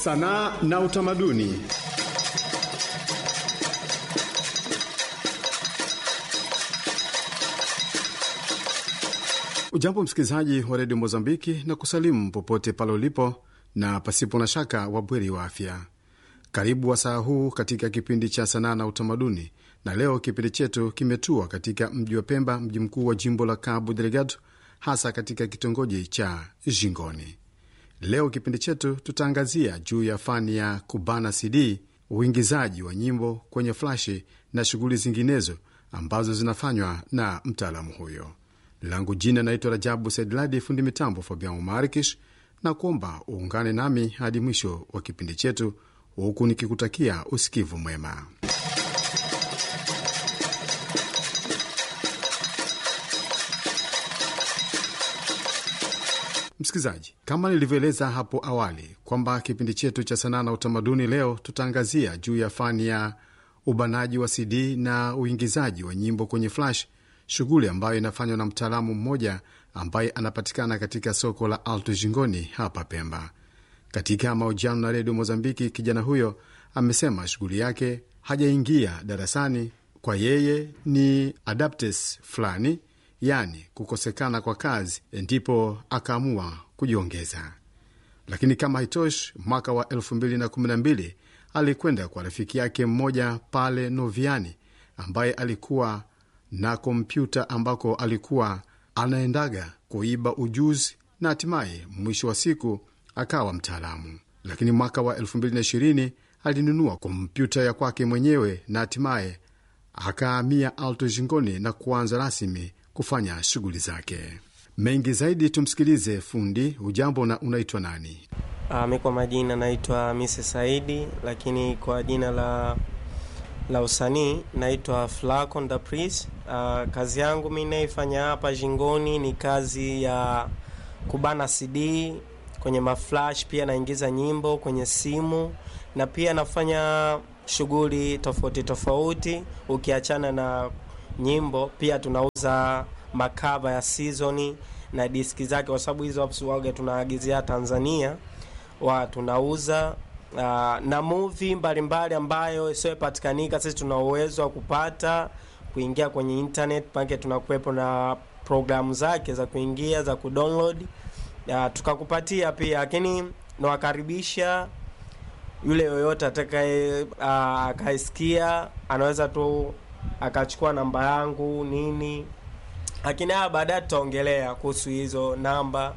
Sanaa na utamaduni. Ujambo msikilizaji wa redio Mozambiki na kusalimu popote pale ulipo na pasipo na shaka wabweri wa afya. Karibu wa saa huu katika kipindi cha sanaa na utamaduni, na leo kipindi chetu kimetua katika mji wa Pemba, mji mkuu wa jimbo la Cabo Delgado, hasa katika kitongoji cha Jingoni. Leo kipindi chetu tutaangazia juu ya fani ya kubana CD, uingizaji wa nyimbo kwenye flashi na shughuli zinginezo ambazo zinafanywa na mtaalamu huyo. Langu jina naitwa Rajabu Saidladi, fundi mitambo Fabian Marikish, na kuomba uungane nami hadi mwisho wa kipindi chetu, huku nikikutakia usikivu mwema. Msikilizaji, kama nilivyoeleza hapo awali kwamba kipindi chetu cha sanaa na utamaduni leo tutaangazia juu ya fani ya ubanaji wa CD na uingizaji wa nyimbo kwenye flash, shughuli ambayo inafanywa na mtaalamu mmoja ambaye anapatikana katika soko la Alto Jingoni hapa Pemba. Katika mahojiano na redio Mozambiki, kijana huyo amesema shughuli yake hajaingia darasani, kwa yeye ni adaptes fulani, yani kukosekana kwa kazi, ndipo akaamua kujiongeza. Lakini kama haitoshi, mwaka wa 2012 alikwenda kwa rafiki yake mmoja pale Noviani ambaye alikuwa na kompyuta ambako alikuwa anaendaga kuiba ujuzi, na hatimaye mwisho wa siku akawa mtaalamu. Lakini mwaka wa 2020 alinunua kompyuta ya kwake mwenyewe na hatimaye akahamia Alto Jingoni na kuanza rasmi kufanya shughuli zake. Mengi zaidi tumsikilize fundi. Ujambo na unaitwa nani? Mimi kwa majina naitwa Mise Saidi, lakini kwa jina la usanii naitwa Flacon da Pris. Kazi yangu mimi naifanya hapa Jingoni ni kazi ya kubana CD kwenye maflash, pia naingiza nyimbo kwenye simu, na pia nafanya shughuli tofauti tofauti. Ukiachana na nyimbo, pia tunauza makava ya season na diski zake, kwa sababu hizo waga tunaagizia Tanzania, tunauza na movie mbalimbali ambayo sio patikanika. Sisi tuna uwezo wa kupata kuingia kwenye internet, pake tunakuepo na programu zake za kuingia za kudownload, tukakupatia pia. Lakini nawakaribisha yule yoyote atakaye akaisikia, anaweza tu akachukua namba yangu nini, lakini baadaye tutaongelea kuhusu hizo namba.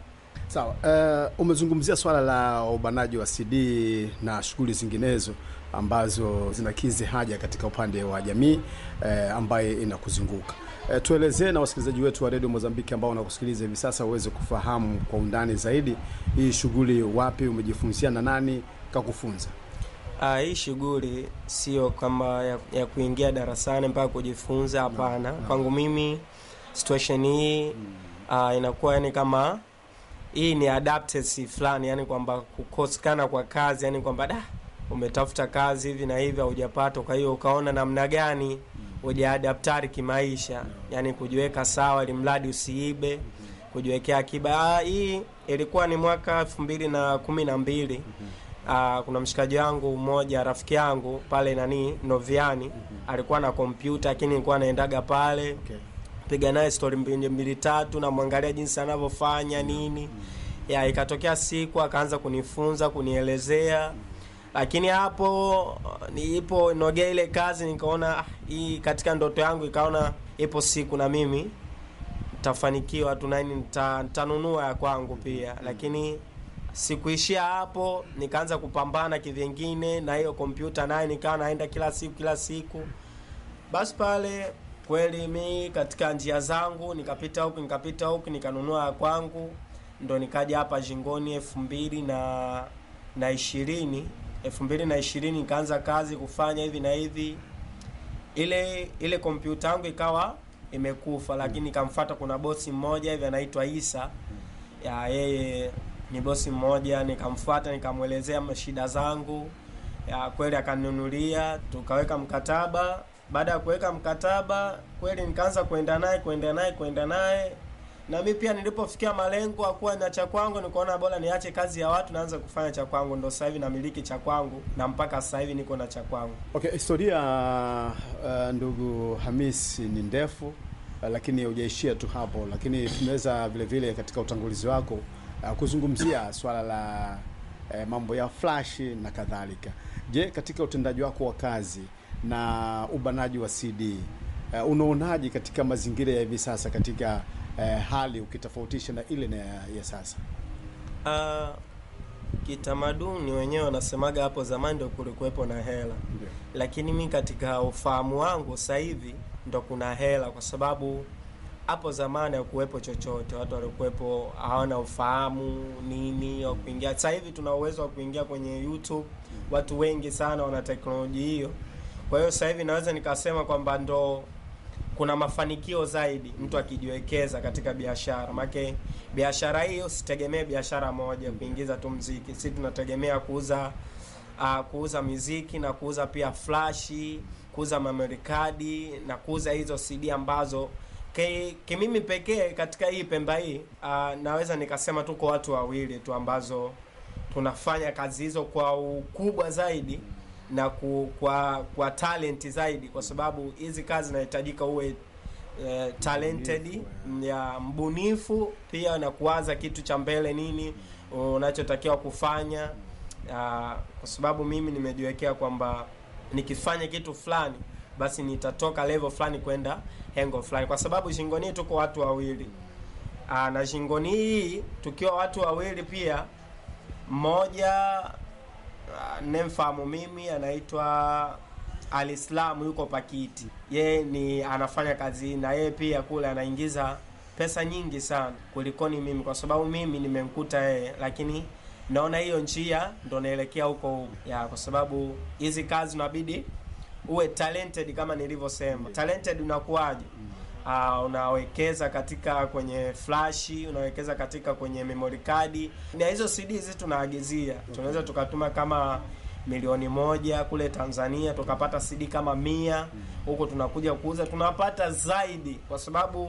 Sawa. Umezungumzia swala la ubanaji wa CD na shughuli zinginezo ambazo zinakizi haja katika upande wa jamii ambaye inakuzunguka. Tuelezee na wasikilizaji wetu wa Radio Mozambiki ambao wanakusikiliza hivi sasa uweze kufahamu kwa undani zaidi hii shughuli, wapi umejifunzia na nani kakufunza? Hii shughuli sio kama ya kuingia darasani mpaka kujifunza, hapana. Kwangu mimi situation hii inakuwa yani kama hii ni adaptesi fulani, yani kwamba kukosekana kwa kazi, yani kwamba umetafuta kazi hivi na hivi hujapata, kwa hiyo ukaona namna gani ujiadaptari kimaisha, yani kujiweka sawa ili mradi usiibe, kujiwekea akiba. Hii ilikuwa ni mwaka 2012. Kuna mshikaji wangu mmoja, rafiki yangu pale Noviani, alikuwa na kompyuta, lakini nilikuwa naendaga pale piga naye story mbili tatu na muangalia jinsi anavyofanya nini. Ikatokea siku akaanza kunifunza, kunielezea, lakini hapo nipo nogea ile kazi, nikaona hii katika ndoto yangu, ikaona ipo siku na mimi nitafanikiwa tu na nitanunua ya kwangu pia. Lakini sikuishia hapo, nikaanza kupambana kivingine na hiyo kompyuta, naye nikawa naenda kila siku. Basi pale kweli mimi katika njia zangu nikapita huku nikanunua ya kwangu, ndo nikaja hapa Jingoni 2020 nikaanza kazi kufanya hivi na hivi. Ile kompyuta yangu ikawa imekufa, lakini nikamfuata, kuna bosi mmoja hivi anaitwa Isa, yeye ni bosi mmoja, nikamfuata nikamuelezea shida zangu, kweli akaninunulia, tukaweka mkataba. Baada ya kuweka mkataba kweli nikaanza kwenda naye Na mimi pia nilipofikia malengo ya kuwa na cha kwangu, nikaona bora niache kazi ya watu naanza kufanya cha kwangu. Ndio sasa hivi namiliki cha kwangu na mpaka sasa hivi niko na cha kwangu. Okay, historia ndugu Hamis ni ndefu, lakini hujaishia tu hapo, lakini tunaweza vile vile katika utangulizi wako kuzungumzia swala la mambo ya flash na kadhalika. Je, katika utendaji wako wa kazi na ubanaji wa CD unaonaje katika mazingira ya hivi sasa, katika hali ukitofautisha na ile na ya sasa? Kitamaduni wenyewe wanasemaga hapo zamani ndio kulikuwepo na hela. Yeah. Lakini mimi katika ufahamu wangu sasa hivi ndo kuna hela, kwa sababu hapo zamani hakuwepo chochote. Watu walikuwepo hawana ufahamu nini wa kuingia. Sasa hivi tuna uwezo wa kuingia kwenye YouTube. Watu wengi sana wana teknolojia hiyo. Kwa hiyo sasa hivi naweza nikasema kwamba ndo kuna mafanikio zaidi mtu akijiwekeza katika biashara. Maana biashara hiyo usitegemee biashara moja kuingiza tu muziki. Sisi tunategemea kuuza muziki na kuuza pia flash, kuuza memory card na kuuza hizo CD ambazo mimi pekee katika hii Pemba hii naweza nikasema tuko watu wawili tu ambazo tunafanya kazi hizo kwa ukubwa zaidi na kwa talent zaidi, kwa sababu hizi kazi zinahitajika uwe talented, ya mbunifu pia na kuwaza kitu cha mbele nini unachotakiwa kufanya, kwa sababu mimi nimejiwekea kwamba nikifanya kitu fulani basi nitatoka level fulani kwenda hengo fulani, kwa sababu Shingoni tuko watu wawili. Na Shingoni hii tukiwa watu wawili pia, mmoja nemfahamu mimi anaitwa Alislam, yuko Pakiti. Yeye ni anafanya kazi na yeye pia kule anaingiza pesa nyingi sana kulikoni mimi, kwa sababu mimi nimemkuta yeye, lakini naona hiyo njia ndo naelekea huko kwa sababu hizi kazi inabidi uwe talented kama nilivyosema. Talented unakuaje? Unawekeza katika kwenye flash, unawekeza katika kwenye memory card. Na hizo CD hizi tunaagizia. Tunaweza tukatuma kama 1,000,000 kule Tanzania, tukapata CD kama 100 huko tunakuja kuuza, tunapata zaidi, kwa sababu